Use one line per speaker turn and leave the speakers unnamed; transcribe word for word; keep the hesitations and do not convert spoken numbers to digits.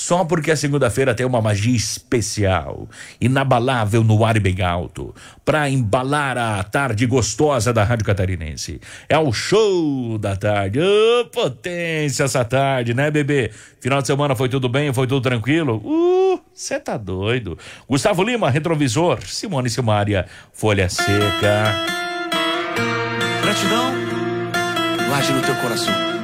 Só porque a segunda-feira tem uma magia especial, inabalável no ar e bem alto, para embalar a tarde gostosa da Rádio Catarinense. É o show da tarde. Ô, oh, potência essa tarde, né, bebê? Final de semana foi tudo bem? Foi tudo tranquilo? Uh, você tá doido. Gustavo Lima, Retrovisor. Simone Simaria, Folha Seca.
Gratidão, laje no teu coração.